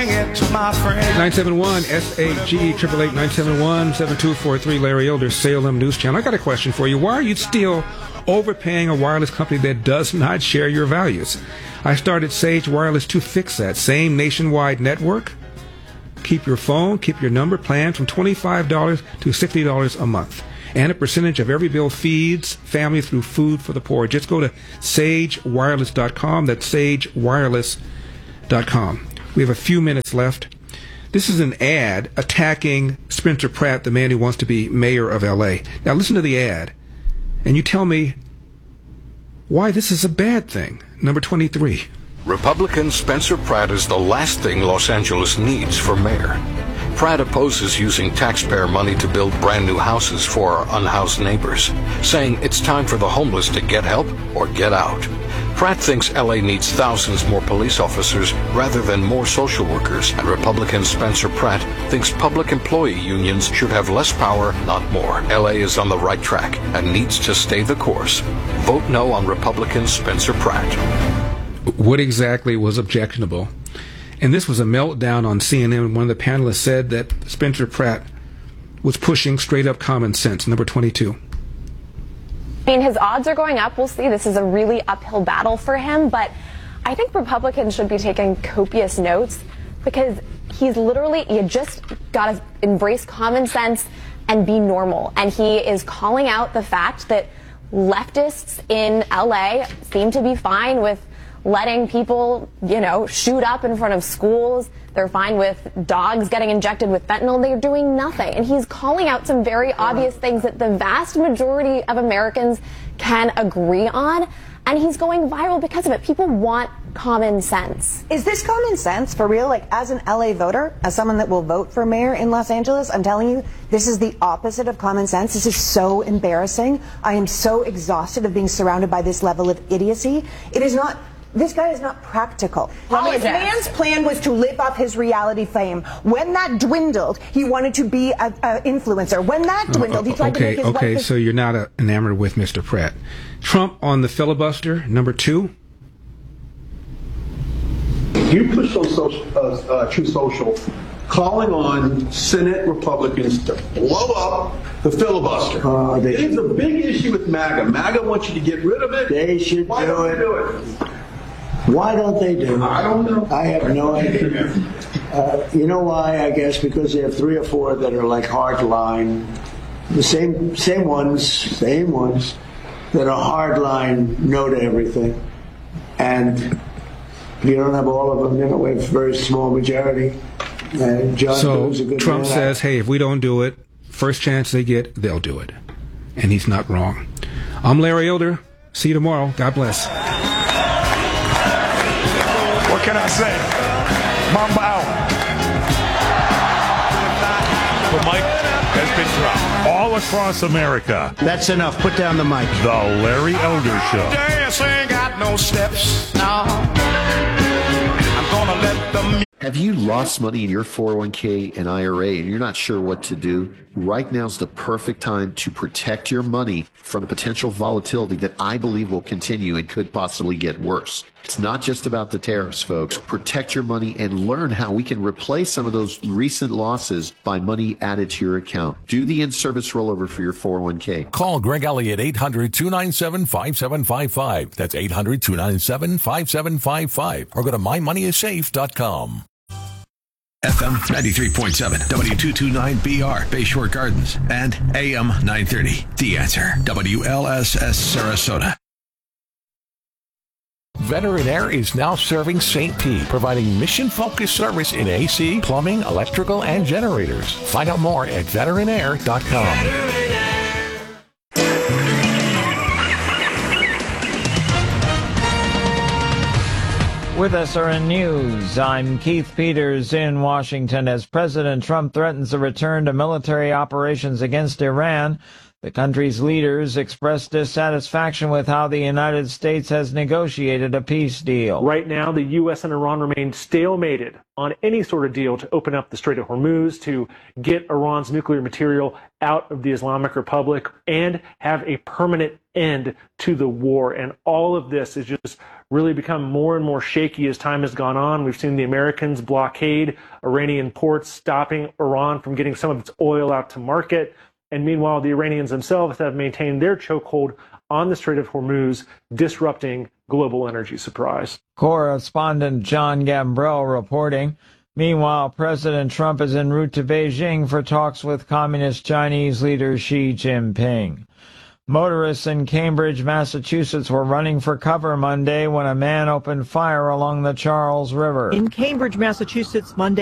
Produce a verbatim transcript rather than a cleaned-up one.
nine seven one S A G E eight eight eight nine seven one seven two four three. Larry Elder, Salem News Channel. I got a question for you. Why are you still overpaying a wireless company that does not share your values? I started Sage Wireless to fix that. Same nationwide network. Keep your phone, keep your number plan from twenty-five dollars to sixty dollars a month. And a percentage of every bill feeds families through Food for the Poor. Just go to sage wireless dot com. That's sage wireless dot com. We have a few minutes left. This is an ad attacking Spencer Pratt, the man who wants to be mayor of L A. Now listen to the ad, and you tell me why this is a bad thing. Number twenty-three. Republican Spencer Pratt is the last thing Los Angeles needs for mayor. Pratt opposes using taxpayer money to build brand new houses for our unhoused neighbors, saying it's time for the homeless to get help or get out. Pratt thinks L A needs thousands more police officers rather than more social workers, and Republican Spencer Pratt thinks public employee unions should have less power, not more. L A is on the right track and needs to stay the course. Vote no on Republican Spencer Pratt. What exactly was objectionable? And this was a meltdown on C N N. One of the panelists said that Spencer Pratt was pushing straight-up common sense. Number twenty-two. I mean, his odds are going up. We'll see. This is a really uphill battle for him. But I think Republicans should be taking copious notes because he's literally, you just got to embrace common sense and be normal. And he is calling out the fact that leftists in L A seem to be fine with letting people, you know, shoot up in front of schools. They're fine with dogs getting injected with fentanyl. They're doing nothing. And he's calling out some very obvious things that the vast majority of Americans can agree on. And he's going viral because of it. People want common sense. Is this common sense for real? Like, as an L A voter, as someone that will vote for mayor in Los Angeles, I'm telling you, this is the opposite of common sense. This is so embarrassing. I am so exhausted of being surrounded by this level of idiocy. It is not... This guy is not practical. This man's plan was to live off his reality fame. When that dwindled, he wanted to be an influencer. When that dwindled, he tried okay, to make his Okay, wife... so you're not uh, enamored with Mister Pratt. Trump on the filibuster, number two. You push on social, uh, uh, True Social, calling on Senate Republicans to blow up the filibuster. Uh, they it's a big issue with MAGA. MAGA wants you to get rid of it. They should Why do, don't it. do it. Why don't they do it? I don't know. I have no idea. Uh, you know why? I guess because they have three or four that are like hard line, the same same ones, same ones that are hard line, no to everything, and if you don't have all of them, then we have a very small majority. Uh, John so a good Trump man. says, "Hey, if we don't do it, first chance they get, they'll do it," and he's not wrong. I'm Larry Elder. See you tomorrow. God bless. What can I say? Mamba out. The mic has been dropped. All across America. That's enough. Put down the mic. The Larry Elder Show. Dance ain't got no steps. No. I'm gonna let them. Have you lost money in your four oh one k and I R A and you're not sure what to do? Right now is the perfect time to protect your money from potential volatility that I believe will continue and could possibly get worse. It's not just about the tariffs, folks. Protect your money and learn how we can replace some of those recent losses by money added to your account. Do the in-service rollover for your four oh one k. Call Greg Elliott, eight hundred two nine seven five seven five five. That's eight hundred two nine seven five seven five five. Or go to my money is safe dot com. F M ninety-three point seven, W two twenty-nine B R, Bayshore Gardens, and A M nine thirty, The Answer, W L S S Sarasota. Veteran Air is now serving Saint Pete, providing mission-focused service in A C, plumbing, electrical, and generators. Find out more at veteran air dot com. With S R N News, I'm Keith Peters in Washington. As President Trump threatens a return to military operations against Iran, the country's leaders expressed dissatisfaction with how the United States has negotiated a peace deal. Right now, the U S and Iran remain stalemated on any sort of deal to open up the Strait of Hormuz, to get Iran's nuclear material out of the Islamic Republic, and have a permanent end to the war. And all of this is just really become more and more shaky as time has gone on. We've seen the Americans blockade Iranian ports, stopping Iran from getting some of its oil out to market. And meanwhile, the Iranians themselves have maintained their chokehold on the Strait of Hormuz, disrupting global energy supplies. Correspondent John Gambrell reporting. Meanwhile, President Trump is en route to Beijing for talks with Communist Chinese leader Xi Jinping. Motorists in Cambridge, Massachusetts were running for cover Monday when a man opened fire along the Charles River. In Cambridge, Massachusetts, Monday,